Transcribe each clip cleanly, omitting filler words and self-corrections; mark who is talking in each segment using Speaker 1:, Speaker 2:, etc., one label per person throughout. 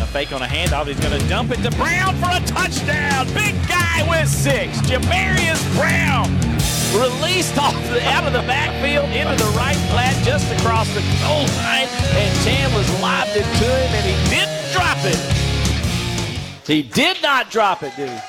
Speaker 1: fake on a handoff. He's going to dump it to Brown for a touchdown. Big guy with 6. Jamarius Brown released out of the backfield into the right flat just across the goal line. And Chandler's lobbed it to him, and he didn't drop it. He did not drop it, dude.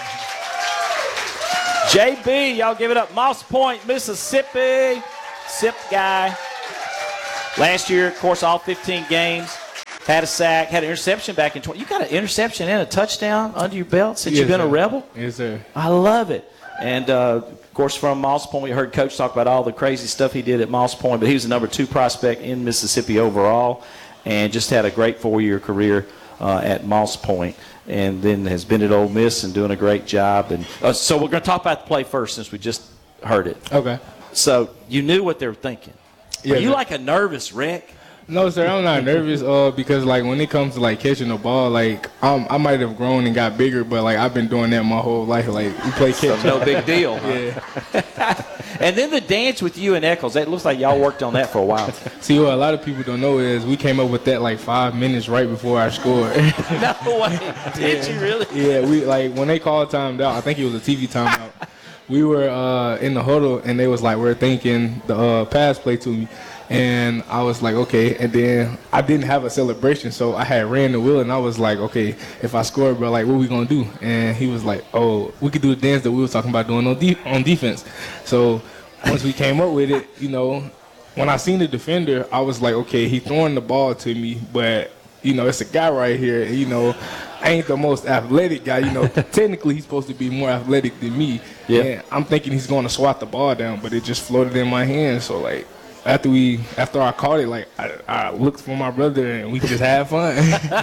Speaker 1: JB, y'all give it up. Moss Point, Mississippi. SIP guy. Last year, of course, all 15 games. Had a sack, had an interception back in 20. You got an interception and a touchdown under your belt since you've been a Rebel?
Speaker 2: Yes, sir.
Speaker 1: I love it. And, of course, from Moss Point, we heard Coach talk about all the crazy stuff he did at Moss Point, but he was the number 2 prospect in Mississippi overall and just had a great 4-year career at Moss Point, and then has been at Ole Miss and doing a great job. And so we're going to talk about the play first since we just heard it.
Speaker 2: Okay.
Speaker 1: So you knew what they were thinking.
Speaker 2: Yeah,
Speaker 1: Are you like a nervous wreck?
Speaker 2: No, sir, I'm not nervous because, like, when it comes to, like, catching the ball, like, I might have grown and got bigger, but, like, I've been doing that my whole life. Like, we play catch.
Speaker 1: So no big deal. Huh?
Speaker 2: Yeah.
Speaker 1: And then the dance with you and Eccles, it looks like y'all worked on that for a while.
Speaker 2: See, what a lot of people don't know is we came up with that, like, 5 minutes right before I scored.
Speaker 1: No way. Did you really?
Speaker 2: Yeah, we, like, when they called timed out, I think it was a TV timeout, we were in the huddle, and they was like, we're thinking the pass play to me. And I was like, okay. And then I didn't have a celebration, so I had ran the wheel, and I was like, okay, if I score, bro, like, what we going to do? And he was like, oh, we could do the dance that we were talking about doing on defense. So once we came up with it, you know, when I seen the defender, I was like, okay, he throwing the ball to me, but, you know, it's a guy right here, you know, I ain't the most athletic guy, you know. Technically, he's supposed to be more athletic than me.
Speaker 1: Yeah.
Speaker 2: And I'm thinking he's going to swat the ball down, but it just floated in my hand, so, like, after I caught it, like, I looked for my brother and we just had fun.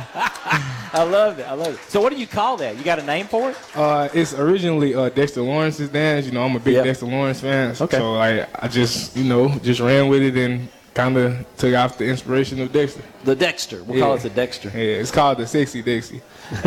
Speaker 1: I love it. I love it. So what do you call that? You got a name for it?
Speaker 2: It's originally Dexter Lawrence's dance. You know, I'm a big Dexter Lawrence fan.
Speaker 1: Okay.
Speaker 2: So I just, you know, just ran with it and kind of took off the inspiration of Dexter.
Speaker 1: The Dexter. We'll call it the Dexter.
Speaker 2: Yeah, it's called the Sexy Dexy.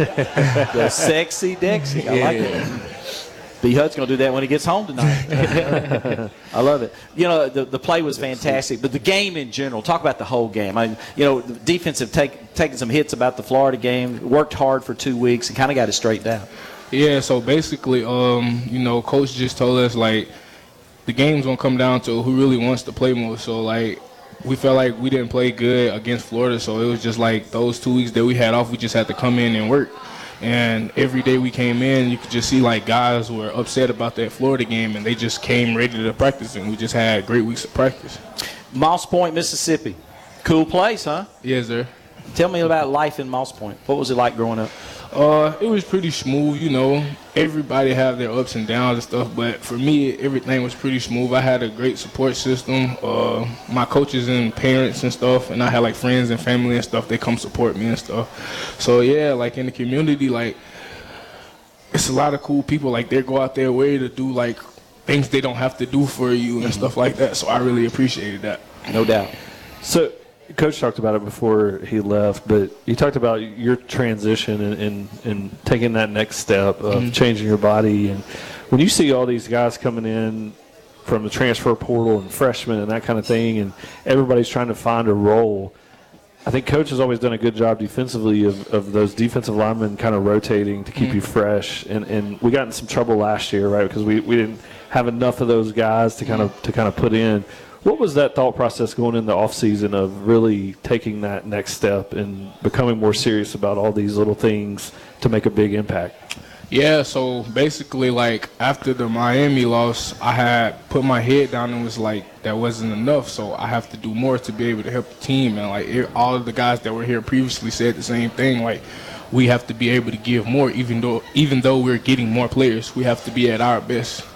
Speaker 1: The Sexy Dexy. I like it. B. Hud's going to do that when he gets home tonight. I love it. You know, the play was fantastic, but the game in general, talk about the whole game. You know, the defense have taken some hits about the Florida game, worked hard for 2 weeks, and kind of got it straightened out.
Speaker 2: Yeah, so basically, you know, Coach just told us, like, the game's going to come down to who really wants to play more. So, like, we felt like we didn't play good against Florida, so it was just like those 2 weeks that we had off, we just had to come in and work. And every day we came in, you could just see, like, guys were upset about that Florida game, and they just came ready to practice, and we just had great weeks of practice.
Speaker 1: Moss Point, Mississippi. Cool place, huh?
Speaker 2: Yes, sir.
Speaker 1: Tell me about life in Moss Point. What was it like growing up?
Speaker 2: It was pretty smooth, you know. Everybody have their ups and downs and stuff, but for me, everything was pretty smooth. I had a great support system. My coaches and parents and stuff, and I had, like, friends and family and stuff. They come support me and stuff. So, yeah, like, in the community, like, it's a lot of cool people. Like, they go out their way to do, like, things they don't have to do for you and stuff like that. So I really appreciated that.
Speaker 1: No doubt.
Speaker 3: So Coach talked about it before he left, but you talked about your transition and taking that next step of changing your body. And when you see all these guys coming in from the transfer portal and freshmen and that kind of thing, and everybody's trying to find a role, I think Coach has always done a good job defensively of those defensive linemen kind of rotating to keep you fresh. And we got in some trouble last year, right, because we didn't have enough of those guys to kind of put in. What was that thought process going in the offseason of really taking that next step and becoming more serious about all these little things to make a big impact?
Speaker 2: Yeah, so basically, like, after the Miami loss, I had put my head down and was like, that wasn't enough, so I have to do more to be able to help the team. And, like, all of the guys that were here previously said the same thing, like, we have to be able to give more, even though we're getting more players. We have to be at our best.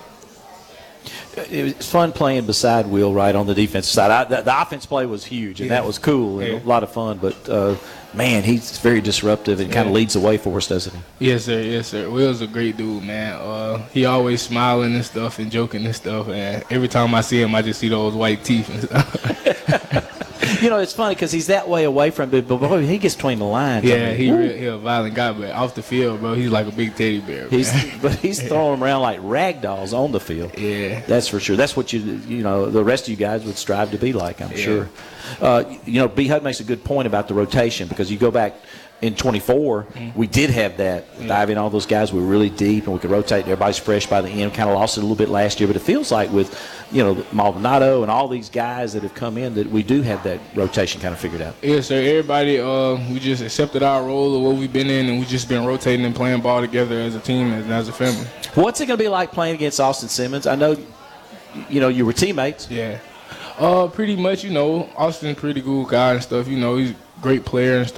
Speaker 1: It was fun playing beside Will, right, on the defensive side. The offense play was huge, and that was cool and a lot of fun. But, man, he's very disruptive and kind of leads the way for us, doesn't he?
Speaker 2: Yes, sir. Yes, sir. Will's a great dude, man. He always smiling and stuff and joking and stuff. And every time I see him, I just see those white teeth and stuff.
Speaker 1: You know, it's funny because he's that way away from it, but boy, he gets between the lines.
Speaker 2: Yeah, he's a violent guy, but off the field, bro, he's like a big teddy bear.
Speaker 1: But he's throwing them around like rag dolls on the field.
Speaker 2: Yeah.
Speaker 1: That's for sure. That's what you know, the rest of you guys would strive to be like, I'm sure. You know, B. Hud makes a good point about the rotation because you go back
Speaker 4: in 24, we did have that. With Ivy and all those guys, we were really deep, and we could rotate. Everybody's fresh by the end. Kind of lost it a little bit last year, but it feels like with, Maldonado and all these guys that have come in that we do have that rotation kind of figured out.
Speaker 2: Yeah, sir. Everybody, we just accepted our role of what we've been in, and we've just been rotating and playing ball together as a team and as a family.
Speaker 4: What's it going to be like playing against Austin Simmons? I know, you were teammates.
Speaker 2: Yeah. Pretty much, Austin's a pretty cool guy and stuff. He's a great player and stuff.